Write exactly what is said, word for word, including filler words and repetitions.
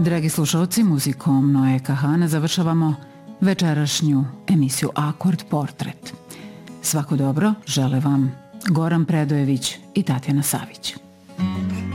Dragi slušalci, muzikom Noe Kahana završavamo večerašnju emisiju Akord Portret. Svako dobro žele vam Goran Predojević i Tatjana Savić.